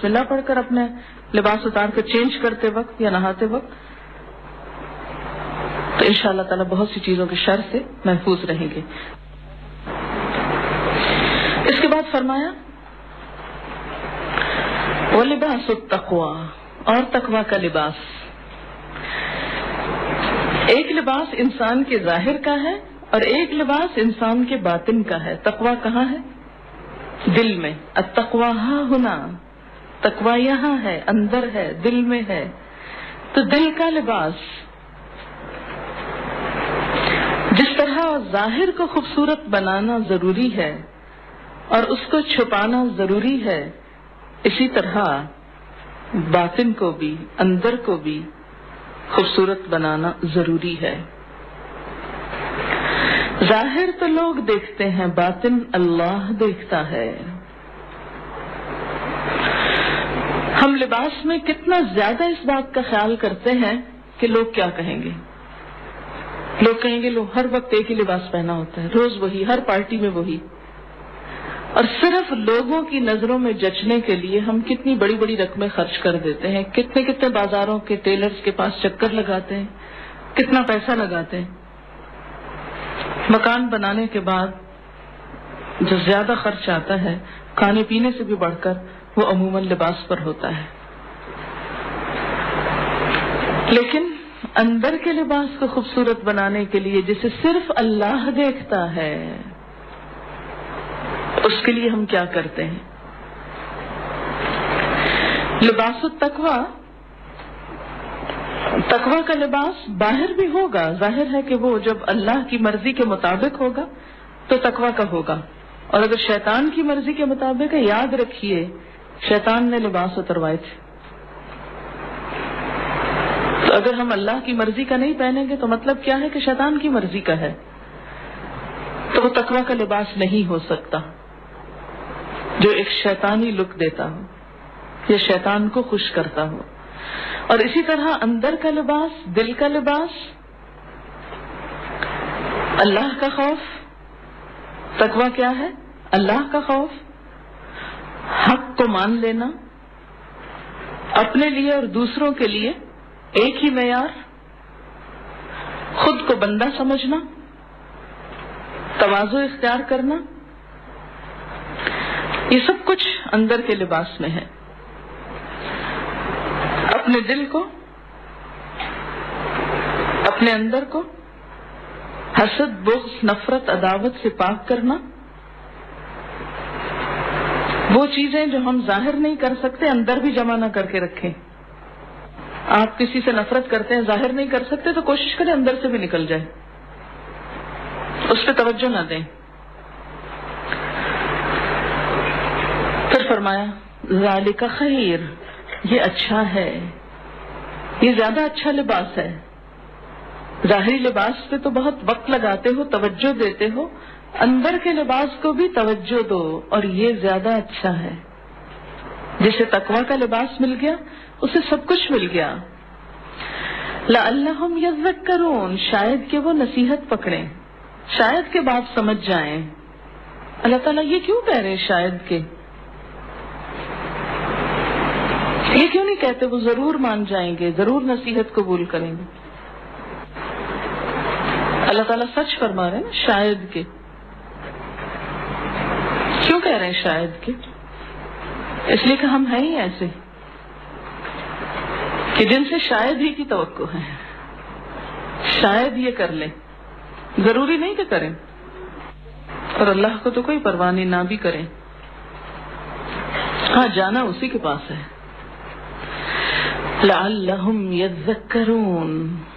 بسم اللہ پڑھ کر اپنے لباس اتار کر چینج کرتے وقت یا نہاتے وقت، تو انشاءاللہ تعالیٰ بہت سی چیزوں کے شر سے محفوظ رہیں گے۔ اس کے بعد فرمایا وَلِبَاسُ التَّقْوَى، اور تقوی کا لباس۔ ایک لباس انسان کے ظاہر کا ہے اور ایک لباس انسان کے باطن کا ہے۔ تقوی کہاں ہے؟ دل میں۔ التقوی ہاں ہونا، تقوی یہاں ہے، اندر ہے، دل میں ہے۔ تو دل کا لباس جس طرح ظاہر کو خوبصورت بنانا ضروری ہے اور اس کو چھپانا ضروری ہے، اسی طرح باطن کو بھی، اندر کو بھی خوبصورت بنانا ضروری ہے۔ ظاہر تو لوگ دیکھتے ہیں، باطن اللہ دیکھتا ہے۔ ہم لباس میں کتنا زیادہ اس بات کا خیال کرتے ہیں کہ لوگ کیا کہیں گے۔ لوگ کہیں گے لو ہر وقت ایک ہی لباس پہنا ہوتا ہے، روز وہی، ہر پارٹی میں وہی، اور صرف لوگوں کی نظروں میں جچنے کے لیے ہم کتنی بڑی بڑی رقمیں خرچ کر دیتے ہیں، کتنے بازاروں کے ٹیلرز کے پاس چکر لگاتے ہیں، کتنا پیسہ لگاتے ہیں۔ مکان بنانے کے بعد جو زیادہ خرچ آتا ہے کھانے پینے سے بھی بڑھ کر وہ عموماً لباس پر ہوتا ہے، لیکن اندر کے لباس کو خوبصورت بنانے کے لیے جسے صرف اللہ دیکھتا ہے، اس کے لیے ہم کیا کرتے ہیں؟ لباس التقوی، تقوی کا لباس باہر بھی ہوگا، ظاہر ہے کہ وہ جب اللہ کی مرضی کے مطابق ہوگا تو تقوی کا ہوگا، اور اگر شیطان کی مرضی کے مطابق ہے، یاد رکھیے شیطان نے لباس اتروائے تھے، تو اگر ہم اللہ کی مرضی کا نہیں پہنیں گے تو مطلب کیا ہے کہ شیطان کی مرضی کا ہے، تو وہ تقوی کا لباس نہیں ہو سکتا جو ایک شیطانی لک دیتا ہو یا شیطان کو خوش کرتا ہو۔ اور اسی طرح اندر کا لباس، دل کا لباس، اللہ کا خوف۔ تقوی کیا ہے؟ اللہ کا خوف، حق کو مان لینا، اپنے لیے اور دوسروں کے لیے ایک ہی معیار، خود کو بندہ سمجھنا، تواضع اختیار کرنا، یہ سب کچھ اندر کے لباس میں ہے۔ اپنے دل کو، اپنے اندر کو حسد، بغض، نفرت، عداوت سے پاک کرنا۔ وہ چیزیں جو ہم ظاہر نہیں کر سکتے اندر بھی جمع نہ کر کے رکھیں۔ آپ کسی سے نفرت کرتے ہیں، ظاہر نہیں کر سکتے تو کوشش کریں اندر سے بھی نکل جائے، اس پہ توجہ نہ دیں۔ پھر فرمایا ذالک خیر، یہ اچھا ہے، یہ زیادہ اچھا لباس ہے۔ ظاہری لباس پہ تو بہت وقت لگاتے ہو، توجہ دیتے ہو، اندر کے لباس کو بھی توجہ دو، اور یہ زیادہ اچھا ہے۔ جسے تقوی کا لباس مل گیا اسے سب کچھ مل گیا۔ لعلہم یذکرون، شاید کہ وہ نصیحت پکڑیں، شاید کہ بات سمجھ جائیں۔ اللہ تعالیٰ یہ کیوں کہہ رہے شاید کہ؟ یہ کیوں نہیں کہتے وہ ضرور مان جائیں گے، ضرور نصیحت قبول کریں گے؟ اللہ تعالیٰ سچ فرما رہے ہیں نا، شاید کہ۔ کیوں کہہ رہے ہیں شاید کہ؟ اس لیے کہ ہم ہیں ہی ایسے کہ جن سے شاید ہی کی توقع ہے، شاید یہ کر لیں، ضروری نہیں کہ کریں، اور اللہ کو تو کوئی پرواہ نہیں، نہ بھی کریں، ہاں جانا اسی کے پاس ہے۔ لعلہم یذکرون،